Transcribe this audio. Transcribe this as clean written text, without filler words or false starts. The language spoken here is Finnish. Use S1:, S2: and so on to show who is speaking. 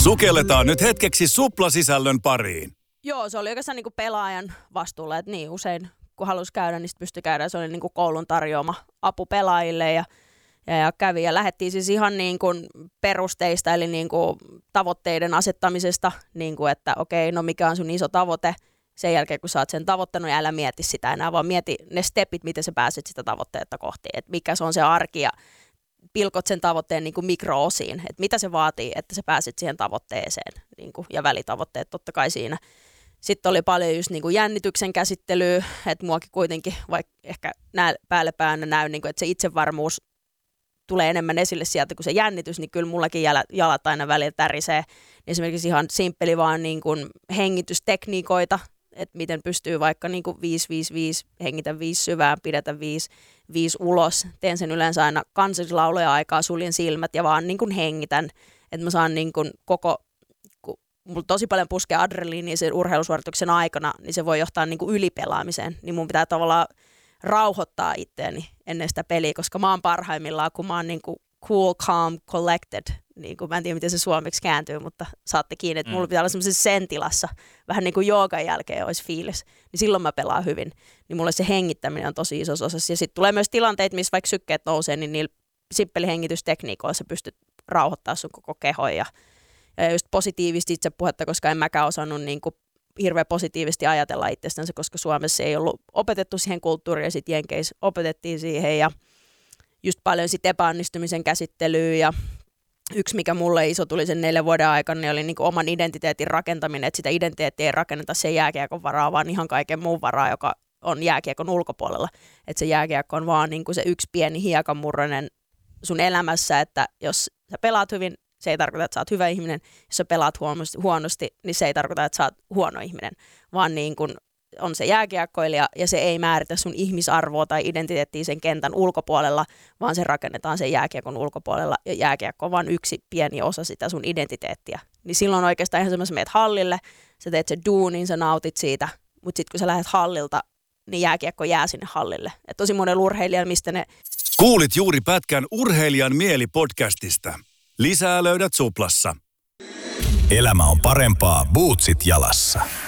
S1: Sukelletaan nyt hetkeksi Supla-sisällön pariin.
S2: Joo, se oli oikeastaan niin kuin pelaajan vastuulla, että niin usein kun halusi käydä, niin sitten pystyi käydä. Se oli niin kuin koulun tarjoama apu pelaajille ja kävi. Ja lähdettiin siis ihan niin kuin perusteista, eli niin kuin tavoitteiden asettamisesta, niin kuin että okei, no mikä on sun iso tavoite. Sen jälkeen, kun sä oot sen tavoittanut, älä mieti sitä enää, vaan mieti ne stepit, miten sä pääset sitä tavoitteetta kohti. Että mikä se on se arki ja pilkot sen tavoitteen niin kuin mikro-osiin. Että mitä se vaatii, että sä pääset siihen tavoitteeseen niin kuin, ja välitavoitteet totta kai siinä. Sitten oli paljon just niin kuin jännityksen käsittelyä, että muakin kuitenkin, vaikka ehkä päälle päänä näy, niin kuin, että se itsevarmuus tulee enemmän esille sieltä kuin se jännitys, niin kyllä mullakin jalat aina välillä tärisee. Esimerkiksi ihan simppeli vaan niin kuin hengitystekniikoita, että miten pystyy vaikka niin kuin 5-5-5, hengitä 5 syvään, pidätä 5 ulos. Teen sen yleensä aina kansallislauloja aikaa, suljen silmät ja vaan niin kuin hengitän, että mä saan niin kuin mulla tosi paljon puskee adrenaliinia sen urheilusuorituksen aikana, niin se voi johtaa niin kuin ylipelaamiseen. Niin mun pitää tavallaan rauhoittaa itteeni ennen sitä peliä, koska mä oon parhaimmillaan, kun mä oon niin kuin cool, calm, collected. Niin kuin, mä en tiedä, miten se suomeksi kääntyy, mutta saatte kiinni, että mulla pitää olla semmoisessa sen-tilassa, vähän niin kuin joogan jälkeen olisi fiilis, niin silloin mä pelaan hyvin. Niin mulle se hengittäminen on tosi iso osa. Ja sitten tulee myös tilanteita, missä vaikka sykkeet nousee, niin niillä simppelihengitystekniikoilla sä pystyt rauhoittamaan sun koko kehon ja just positiivista itsepuhetta, koska en mäkään osannut niin kuin hirveän positiivisesti ajatella itsestänsä, koska Suomessa ei ollut opetettu siihen kulttuuriin ja sitten Jenkeissä opetettiin siihen ja just paljon sitten epäonnistumisen käsittelyä ja yksi, mikä mulle iso tuli sen 4 vuoden aikana, niin oli niin kuin oman identiteetin rakentaminen, että sitä identiteettiä ei rakenneta sen jääkiekon varaa, vaan ihan kaiken muun varaa, joka on jääkiekon ulkopuolella. Että se jääkiekko on vaan niin kuin se yksi pieni hiekanmurronen sun elämässä, että jos sä pelaat hyvin, se ei tarkoita, että sä oot hyvä ihminen. Jos sä pelaat huonosti, niin se ei tarkoita, että sä oot huono ihminen, vaan niin kun on se jääkiekkoilija ja se ei määritä sun ihmisarvoa tai identiteettiä sen kentän ulkopuolella, vaan se rakennetaan sen jääkiekon ulkopuolella ja jääkiekko on vain yksi pieni osa sitä sun identiteettiä. Niin silloin oikeastaan ihan semmoisen meet hallille, sä teet sen duunin, sä nautit siitä, mutta sitten kun sä lähdet hallilta, niin jääkiekko jää sinne hallille. Et tosi monen urheilijan, mistä ne...
S1: Kuulit juuri pätkän Urheilijan mieli podcastista. Lisää löydät Suplassa.
S3: Elämä on parempaa bootsit jalassa.